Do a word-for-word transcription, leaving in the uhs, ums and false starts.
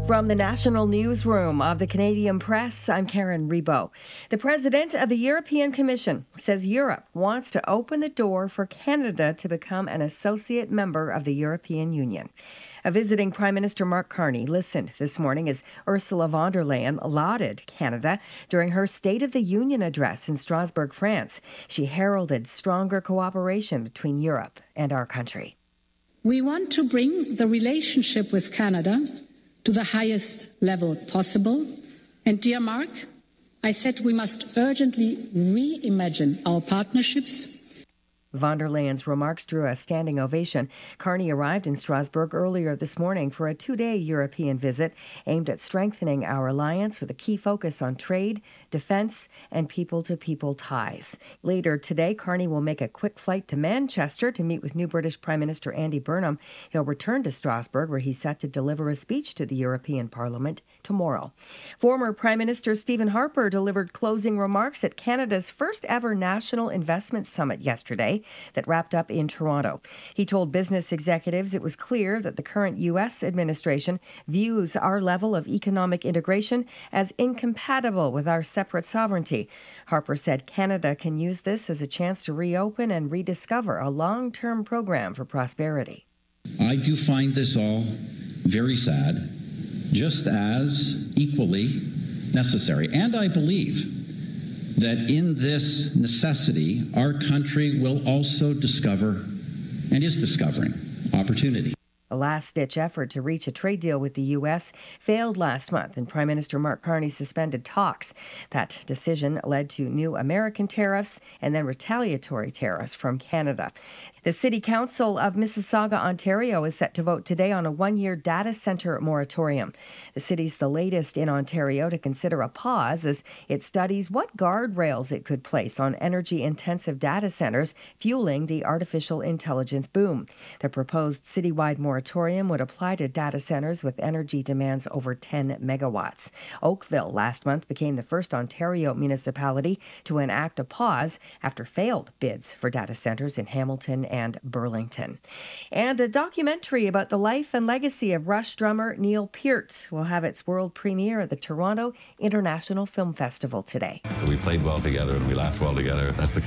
From the National Newsroom of the Canadian Press, I'm Karen Rebo. The President of the European Commission says Europe wants to open the door for Canada to become an associate member of the European Union. A visiting Prime Minister Mark Carney listened this morning as Ursula von der Leyen lauded Canada during her State of the Union address in Strasbourg, France. She heralded stronger cooperation between Europe and our country. We want to bring the relationship with Canada to the highest level possible. And dear Mark, I said we must urgently reimagine our partnerships. Von der Leyen's remarks drew a standing ovation. Carney arrived in Strasbourg earlier this morning for a two-day European visit aimed at strengthening our alliance with a key focus on trade, defense, and people-to-people ties. Later today, Carney will make a quick flight to Manchester to meet with new British Prime Minister Andy Burnham. He'll return to Strasbourg, where he's set to deliver a speech to the European Parliament tomorrow. Former Prime Minister Stephen Harper delivered closing remarks at Canada's first-ever National Investment Summit yesterday that wrapped up in Toronto. He told business executives it was clear that the current U S administration views our level of economic integration as incompatible with our separate sovereignty. Harper said Canada can use this as a chance to reopen and rediscover a long-term program for prosperity. I do find this all very sad, just as equally necessary. And I believe that in this necessity, our country will also discover, and is discovering, opportunity. A last-ditch effort to reach a trade deal with the U S failed last month, and Prime Minister Mark Carney suspended talks. That decision led to new American tariffs and then retaliatory tariffs from Canada. The City Council of Mississauga, Ontario, is set to vote today on a one-year data center moratorium. The city's the latest in Ontario to consider a pause as it studies what guardrails it could place on energy-intensive data centers fueling the artificial intelligence boom. The proposed citywide moratorium would apply to data centers with energy demands over ten megawatts. Oakville last month became the first Ontario municipality to enact a pause after failed bids for data centers in Hamilton and Burlington. And a documentary about the life and legacy of Rush drummer Neil Peart will have its world premiere at the Toronto International Film Festival today. We played well together and we laughed well together. That's the